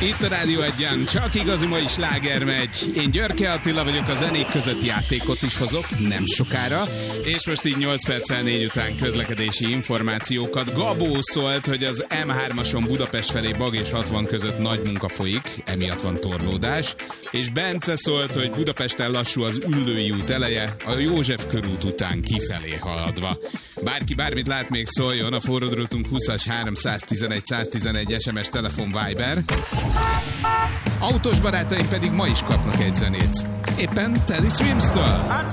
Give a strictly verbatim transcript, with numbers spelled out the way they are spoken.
Itt a Rádió Egyen, csak igazi mai sláger megy. Én Györke Attila vagyok, a zenék között játékot is hozok, nem sokára. És most így nyolc perccel négy után közlekedési információkat. Gabó szólt, hogy az em hármason Budapest felé Bag és hatvan között nagy munka folyik, emiatt van torlódás. És Bence szólt, hogy Budapesten lassú az Üllői út eleje, a József körút után kifelé haladva. Bárki bármit lát, még szóljon, a forródrotunk húszas háromszáztizenegy száztizenegy es em es telefon Viber. Autós barátaim pedig ma is kapnak egy zenét. Éppen Teddy Swims-től.